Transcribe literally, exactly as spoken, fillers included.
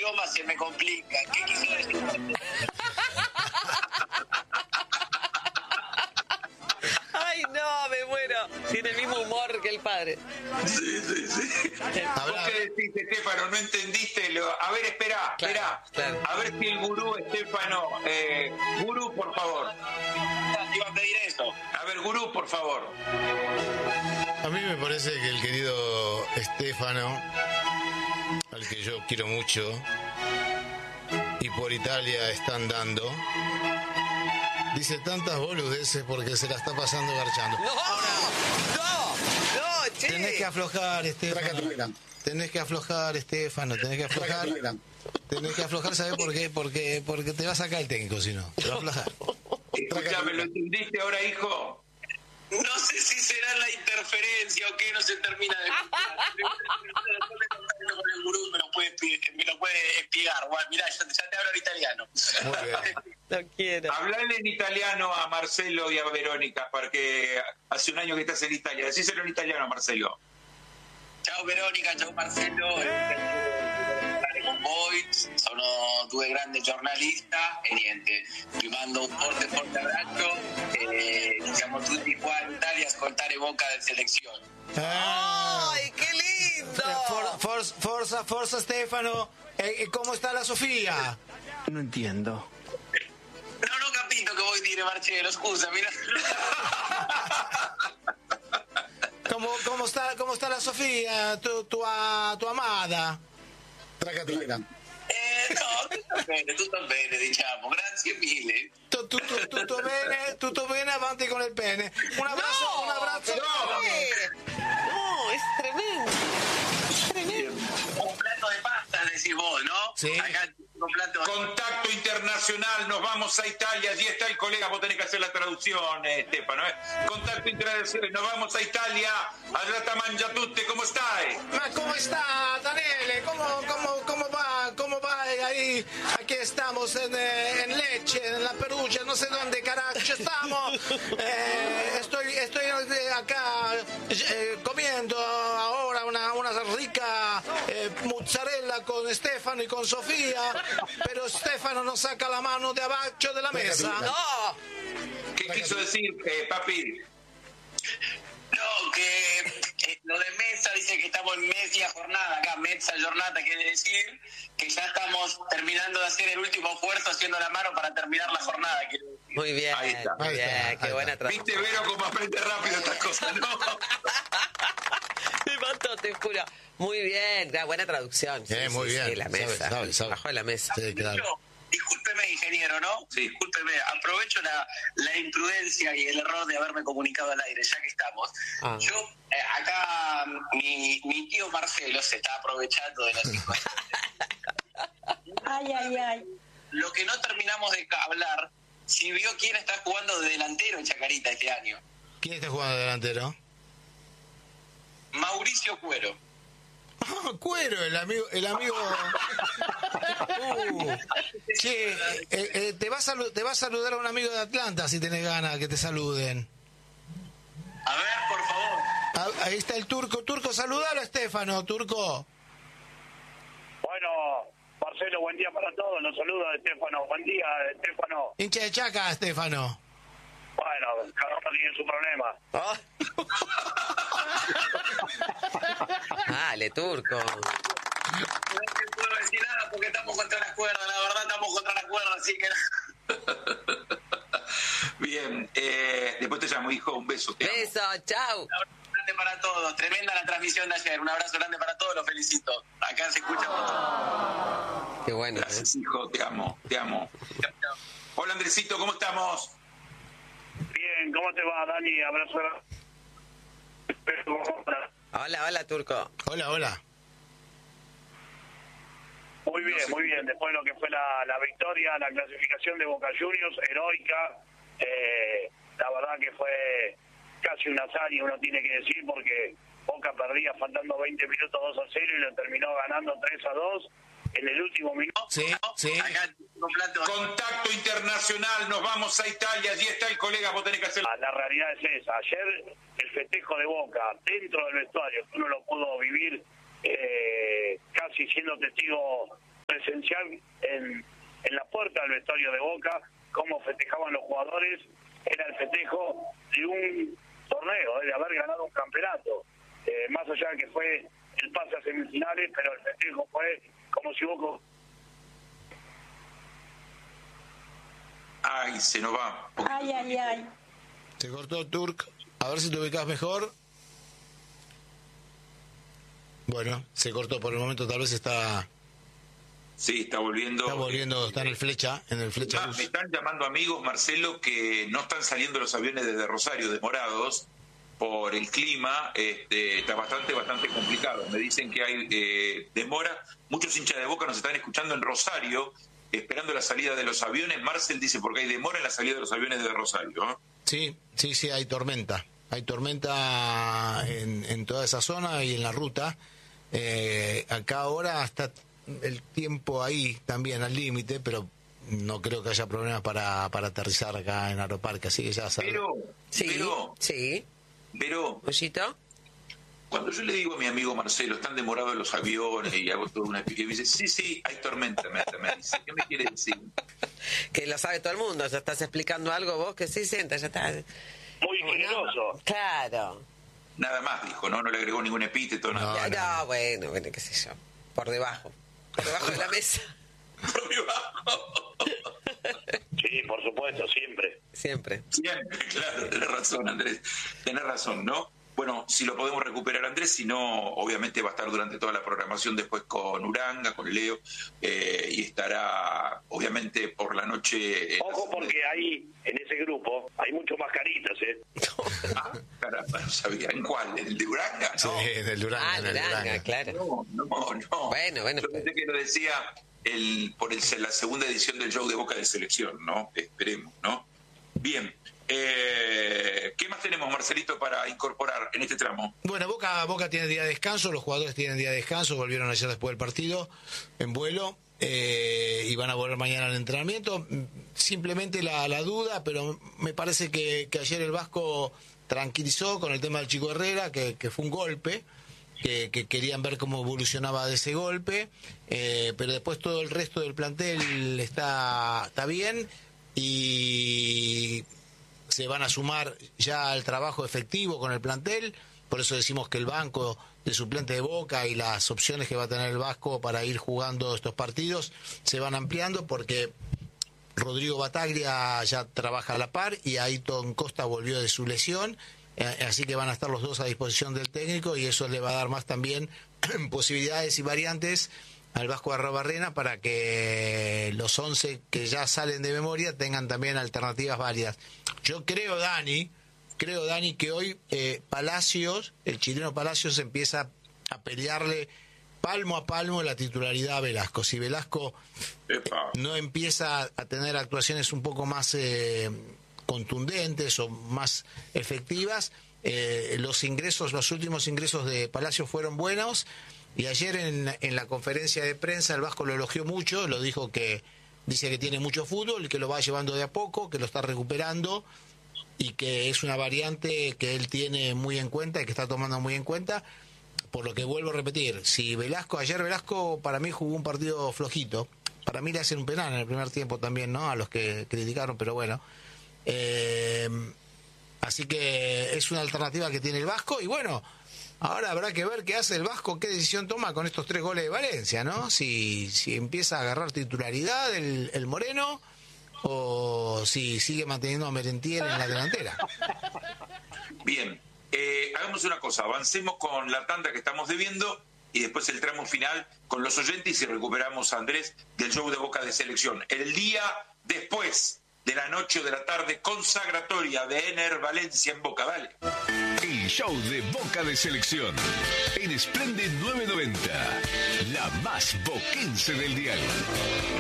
idioma se me complica. ¿Qué quiso decir? Ay, no, me muero. Tiene el mismo humor que el padre. Sí, sí, sí. ¿Vos qué decís, Estefano? ¿No entendiste? Lo... A ver, espera, espera. Claro, claro. A ver si el gurú, Estefano... Eh, gurú, por favor. Te iba a pedir eso. A ver, gurú, por favor. A mí me parece que el querido Estefano, al que yo quiero mucho, y por Italia están dando, dice tantas boludeces porque se la está pasando garchando. ¡No! ¡No! ¡No, che! Tenés que aflojar, Estefano. Tenés que aflojar, Estefano. Tenés que aflojar. Tenés que aflojar, ¿sabés por qué? Porque, porque te va a sacar el técnico, si no. Te va a aflojar. Escuchame, ¿lo entendiste ahora, hijo? No sé si será la interferencia o qué, no se termina de con el gurú me lo puede, me lo puede explicar. Bueno, mirá, ya, ya te hablo en italiano. Muy bien. No quiero. Hablale en italiano a Marcelo y a Verónica, porque hace un año que estás en Italia. Decíselo en italiano a Marcelo. Ciao Veronica, ciao Marcello. Stare con voi, sono due grandi giornalisti e niente, vi mando un forte forte abbraccio e siamo tutti qua in Italia a ascoltare Boca del Selección. Ah. ¡Ay, qué lindo! For, for, forza, forza, Stefano. Eh, ¿Cómo está la Sofía? No entiendo. Non ho capito che vuoi dire, Marcello, scusa, mira. ¿Cómo, cómo, está, ¿Cómo está la Sofía, tu, tu, tu amada? Traca, traca. Eh, no, tutto bene, tutto bene, diciamo, grazie mille. Tutto, tutto, tutto bene, tutto bene, avanti con el pene. Un abrazo, No, un abrazo. no, no, es tremendo. Es tremendo. Un plato de pasta, decís vos, ¿no? Sí. Acá un plato de... Contacto internacional, nos vamos a Italia. Allí está el colega, vos tenés que hacer la traducción, eh, Stefano. Eh. Contacto internacional, nos vamos a Italia. Allá está mangia tutte, ¿cómo estáis? Ma ¿cómo está, Daniele? ¿Cómo, cómo, cómo va? ¿Cómo va ahí? Aquí estamos en, eh, en Lecce, en la Perugia, no sé dónde carajo estamos. Eh, estoy, estoy acá eh, comiendo ahora una, una rica eh, mozzarella con Stefano y con Sofía, pero Stefano no saca la mano de abajo de la mesa. ¡No! ¿Qué quiso decir, eh, papi? No, que, que lo de mesa dice que estamos en media jornada, acá mezza giornata quiere decir que ya estamos terminando de hacer el último esfuerzo haciendo la mano para terminar la jornada. Quiere decir. Muy bien, Ahí está, muy ahí bien, está, qué ahí buena está. traducción. ¿Viste, Vero, cómo aprende rápido estas cosas, no? Me mató, te juro. Muy bien, la buena traducción. Sí, Eh, muy sí, bien. sí, la Sabe, mesa. sabe, sabe. Bajo de la mesa. Sí, claro. Yo, discúlpeme, ingeniero, ¿no? Sí. Discúlpeme, aprovecho la, la imprudencia y el error de haberme comunicado al aire, ya que estamos. Ah. Yo, eh, acá, mi, mi tío Marcelo se está aprovechando de la situación. Ay, ay, ay. Lo que no terminamos de hablar, si vio quién está jugando de delantero en Chacarita este año. ¿Quién está jugando de delantero? Mauricio Cuero. Ah, Cuero, el amigo, el amigo. Uh, che, eh, eh, te va a salu- te va a saludar a un amigo de Atlanta si tenés ganas que te saluden. A ver, por favor. Ah, ahí está el turco, turco, saludalo a Estefano, turco. Bueno, Marcelo, buen día para todos. Los saluda Estefano. Buen día, Estefano. Hincha de Chaca, Estefano. Bueno, cada uno tiene su problema. Oh. Dale, turco. No te puedo decir nada porque estamos contra las cuerdas, la verdad estamos contra las cuerdas, así que... Bien, eh, después te llamo, hijo, un beso. Te amo. Beso, chau. Un abrazo grande para todos, tremenda la transmisión de ayer, un abrazo grande para todos, los felicito. Acá se escucha mucho. Qué bueno. Gracias, hijo, te amo, te amo. Chau, chau. Hola, Andresito, ¿cómo estamos? Bien, ¿cómo te va, Dani? Abrazo. Hola, hola, turco. Hola, hola. Muy bien, muy bien. Después de lo que fue la, la victoria, la clasificación de Boca Juniors, heroica. Eh, la verdad que fue casi un hazaña, uno tiene que decir, porque Boca perdía faltando veinte minutos dos a cero y lo terminó ganando tres a dos en el último minuto. Sí, sí. Acá un plato. Contacto internacional, nos vamos a Italia, allí está el colega, vos tenés que hacer... La realidad es esa. Ayer el festejo de Boca dentro del vestuario, uno lo pudo vivir eh, casi siendo testigo presenciar en, en la puerta del vestuario de Boca cómo festejaban los jugadores. Era el festejo de un torneo, de haber ganado un campeonato. Eh, más allá de que fue el pase a semifinales, pero el festejo fue como si Boca... Ay, se nos va. Ay, ay, ay. Se cortó Turk. A ver si te ubicas mejor. Bueno, se cortó por el momento, tal vez está... Sí, está volviendo. Está volviendo, está en el flecha, en el flecha. Ah, me están llamando amigos, Marcelo, que no están saliendo los aviones desde Rosario, demorados, por el clima. Este, está bastante, bastante complicado. Me dicen que hay eh, demora. Muchos hinchas de Boca nos están escuchando en Rosario, esperando la salida de los aviones. Marcel dice, porque hay demora en la salida de los aviones de Rosario, ¿no? Sí, sí, sí, hay tormenta. Hay tormenta en, en toda esa zona y en la ruta. Eh, acá ahora está el tiempo ahí también al límite, pero no creo que haya problemas para, para aterrizar acá en Aeroparque, así que ya sabes. Pero, Sí, pero, sí. pero, ¿Pollito? cuando yo le digo a mi amigo Marcelo, están demorados los aviones y hago toda una explicación, me dice, sí, sí, hay tormenta, me, me dice. ¿Qué me quiere decir? Que lo sabe todo el mundo. Ya estás explicando algo vos que sí sientas, ya está. Muy generoso. Claro. Nada más dijo, ¿no? No le agregó ningún epíteto, nada. No, no, bueno, bueno, qué sé yo. Por debajo. Por debajo de la mesa. Por debajo. Sí, por supuesto, siempre. Siempre. Siempre, claro, tenés razón, Andrés. Tenés razón, ¿no? Bueno, si lo podemos recuperar, Andrés, si no, obviamente va a estar durante toda la programación después con Uranga, con Leo, eh, y estará, obviamente, por la noche... Ojo, porque ahí, en ese grupo, hay muchos mascaritas, ¿eh? Ah, caramba, no sabía. ¿En cuál? ¿En el de Uranga? Sí, No, del Uranga, Ah, en el Uranga, Uranga. claro. no, no. no. Bueno, bueno, Yo pensé que lo decía el, por el, la segunda edición del show de Boca de Selección, ¿no? Esperemos, ¿no? Bien. Eh, ¿Qué más tenemos, Marcelito, para incorporar en este tramo? Bueno, Boca, Boca tiene día de descanso, los jugadores tienen día de descanso, volvieron ayer después del partido en vuelo eh, y van a volver mañana al entrenamiento. Simplemente la, la duda, pero me parece que, que ayer el Vasco tranquilizó con el tema del Chico Herrera, que, que fue un golpe, que, que querían ver cómo evolucionaba de ese golpe, eh, pero después todo el resto del plantel está, está bien y... se van a sumar ya al trabajo efectivo con el plantel, por eso decimos que el banco de suplente de Boca y las opciones que va a tener el Vasco para ir jugando estos partidos se van ampliando, porque Rodrigo Bataglia ya trabaja a la par y Ayton Costa volvió de su lesión, eh, así que van a estar los dos a disposición del técnico y eso le va a dar más también posibilidades y variantes al Vasco Arrobarrena para que los once que ya salen de memoria tengan también alternativas válidas. Yo creo, Dani, creo, Dani, que hoy eh, Palacios, el chileno Palacios, empieza a pelearle palmo a palmo la titularidad a Velasco. Si Velasco Epa. no empieza a tener actuaciones un poco más eh, contundentes o más efectivas, eh, los ingresos, los últimos ingresos de Palacios fueron buenos. Y ayer en, en la conferencia de prensa el Vasco lo elogió mucho, lo dijo que dice que tiene mucho fútbol y que lo va llevando de a poco, que lo está recuperando y que es una variante que él tiene muy en cuenta y que está tomando muy en cuenta. Por lo que vuelvo a repetir, si Velasco, ayer Velasco para mí jugó un partido flojito, para mí le hacen un penal en el primer tiempo también, ¿no? A los que criticaron, pero bueno. Eh, así que es una alternativa que tiene el Vasco y bueno... Ahora habrá que ver qué hace el Vasco, qué decisión toma con estos tres goles de Valencia, ¿no? Si, si empieza a agarrar titularidad el, el Moreno o si sigue manteniendo a Merentiel en la delantera. Bien, eh, hagamos una cosa, avancemos con la tanda que estamos debiendo y después el tramo final con los oyentes y recuperamos a Andrés del show de Boca de Selección. El día después de la noche o de la tarde consagratoria de Ener Valencia en Boca, dale. El show de Boca de Selección en Splendid nueve noventa, la más boquense del diario.